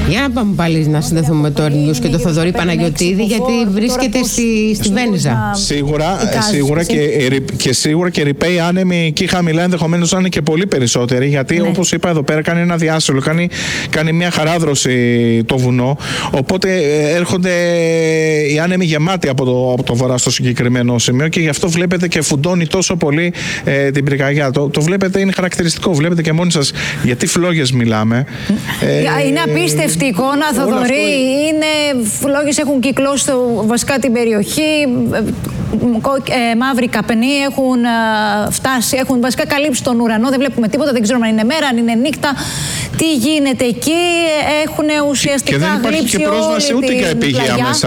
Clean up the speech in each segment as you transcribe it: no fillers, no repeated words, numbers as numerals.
Για να πάμε πάλι να συνδεθούμε με το Earth News και το Θοδωρή Παναγιωτίδη, γιατί βρίσκεται στη Βένιζα. Σίγουρα και ρηπαίοι άνεμοι εκεί χαμηλά, ενδεχομένως να είναι και πολύ περισσότεροι, γιατί όπως είπα εδώ πέρα κάνει ένα διάσωλο, κάνει μια χαράδρωση το βουνό, οπότε έρχονται οι άνεμοι γεμάτοι από το βορρά στο συγκεκριμένο σημείο και γι' αυτό βλέπετε και φουντώνει τόσο πολύ την πυρκαγιά. Το βλέπετε, είναι χαρακτηριστικό, βλέπετε και μόνοι σας γιατί φλόγες μιλάμε. Είναι απίστευτη εικόνα, Θοδωρή. Φλόγες έχουν κυκλώσει βασικά την περιοχή. Μαύροι καπνοί έχουν φτάσει, έχουν βασικά καλύψει τον ουρανό. Δεν βλέπουμε τίποτα, δεν ξέρουμε αν είναι μέρα, αν είναι νύχτα. Τι γίνεται εκεί, έχουν ουσιαστικά γλύψει όλη την πλαγιά. Και δεν υπάρχει και πρόσβαση ούτε για επίγεια μέσα.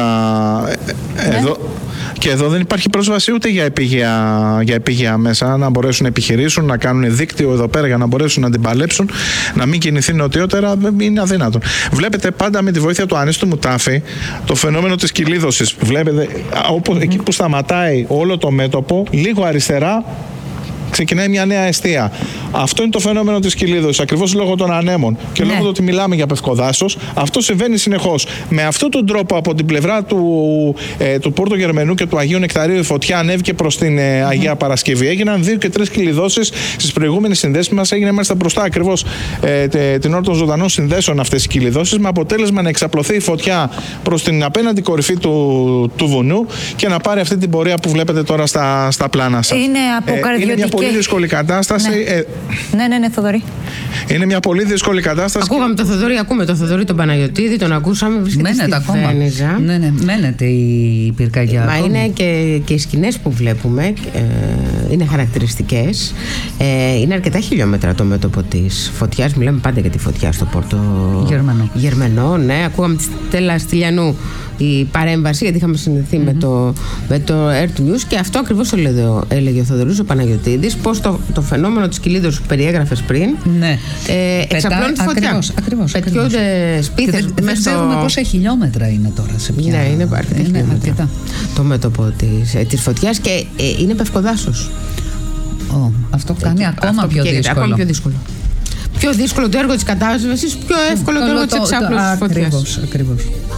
Και εδώ δεν υπάρχει πρόσβαση ούτε για επίγεια μέσα, να μπορέσουν να επιχειρήσουν, να κάνουν δίκτυο εδώ πέρα για να μπορέσουν να την παλέψουν, να μην κινηθεί νοτιότερα, είναι αδύνατον. Βλέπετε πάντα με τη βοήθεια του Ανίστου Μουτάφη το φαινόμενο της κυλίδωσης. Βλέπετε εκεί που σταματάει όλο το μέτωπο, λίγο αριστερά ξεκινάει μια νέα εστία. Αυτό είναι το φαινόμενο της κυλίδωσης, ακριβώς λόγω των ανέμων και λόγω του ότι μιλάμε για πευκοδάσος. Αυτό συμβαίνει συνεχώς. Με αυτόν τον τρόπο, από την πλευρά του Πόρτο Γερμενού και του Αγίου Νεκταρίου, η φωτιά ανέβηκε προς την Αγία Παρασκευή. Έγιναν 2 και 3 κυλιδώσεις στις προηγούμενες συνδέσεις μας. Έγινε μάλιστα μπροστά ακριβώς την ώρα των ζωντανών συνδέσεων αυτές οι κυλιδώσεις, με αποτέλεσμα να εξαπλωθεί η φωτιά προς την απέναντι κορυφή του βουνού και να πάρει αυτή την πορεία που βλέπετε τώρα στα πλάνα σας. Είναι αποκαρδιωτική. Πολύ δύσκολη κατάσταση. Ναι, Θοδωρή. Είναι μια πολύ δύσκολη κατάσταση. Ακούγαμε το Θοδωρή, ακούμε το Θοδωρή τον Παναγιωτίδη, τον ακούσαμε. Βρίσκεται στη Βένιζα. Ναι, μένεται η πυρκαγιά. Μα είναι και οι σκηνές που βλέπουμε είναι χαρακτηριστικές. Είναι αρκετά χιλιόμετρα το μέτωπο της φωτιάς. Μιλάμε πάντα για τη φωτιά στο Πόρτο Γερμενό. Ναι, ακούγαμε τη Στέλλα Στυλιανού η παρέμβαση, γιατί είχαμε συνδεθεί με το Earth News και αυτό ακριβώς έλεγε ο Θοδωρής ο Παναγιωτίδης, πως το φαινόμενο της κυλίδωσης που περιέγραφες πριν εξαπλώνει τη φωτιά. Ακριβώς. Πετιούνται σπίθες. Δεν ξέρουμε πόσα χιλιόμετρα είναι τώρα σε ποια. Ναι, είναι αρκετά το μέτωπο της φωτιάς και είναι πευκοδάσος. Αυτό κάνει ακόμα πιο δύσκολο. Πιο δύσκολο το έργο της κατάσβεσης, πιο εύκολο το έργο της εξάπλωσης της φωτιάς. Ακριβώς.